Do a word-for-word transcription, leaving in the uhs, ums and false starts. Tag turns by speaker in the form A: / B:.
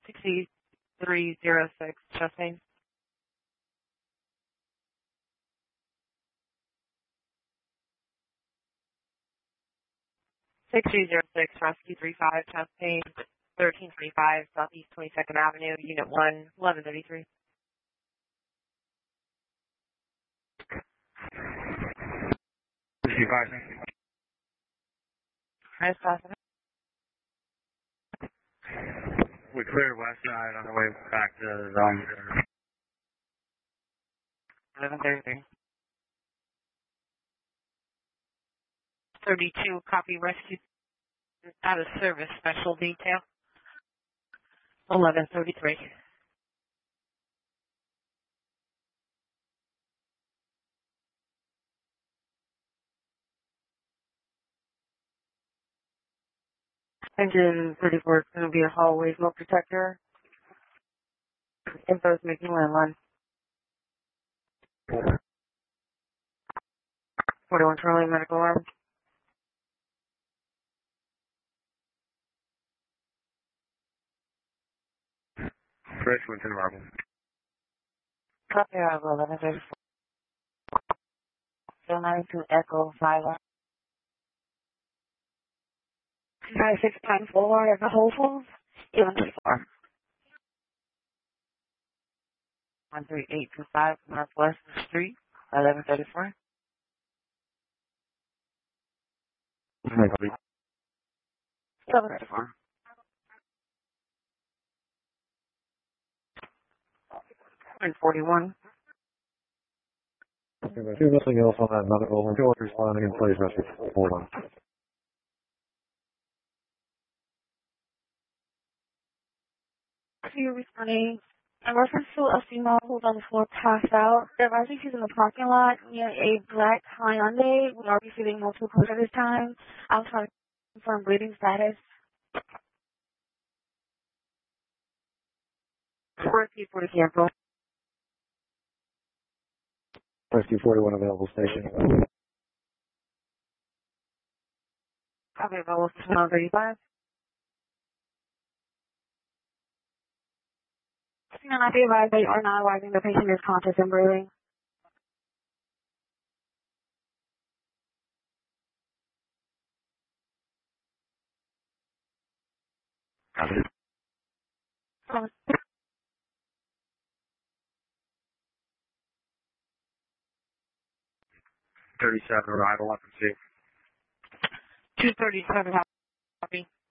A: sixty-three oh six, Chastain. sixty oh six, Rescue three five, Chastain, thirteen twenty-five, Southeast twenty-second Avenue, Unit one, eleven thirty-three.
B: sixty-five.
A: Nice passing.
B: We cleared west side on the way back to the zone.
A: eleven thirty-three. thirty-two, copy rescue out of service, special detail. eleven thirty-three. Engine thirty-four is going to be a hallway smoke detector. Info is making landline. forty-one Charlie, medical arm.
B: Richmond to Marble.
A: Copy, I have eleven thirty-four. So ninety-two Echo five. Five six times four at the whole phone. eleven thirty-four. one three eight two five Northwest Street, eleven thirty-four. seven thirty-four. And forty-one.
C: Okay, but do nothing else on that medical until it's responding in place, rescue four one.
D: You're responding in reference to a female who's on the floor passed out. They're advising she's in the parking lot near a black Hyundai. We are receiving multiple calls at this time. I'll try to confirm bleeding status.
A: Rescue forty cancel.
C: Rescue forty-one available station.
A: Copy, available one thirty-five.
D: You know, I be advised that you are not advising the patient is conscious and breathing. Um,
B: thirty-seven arrival, up and see.
A: two thirty-seven, copy.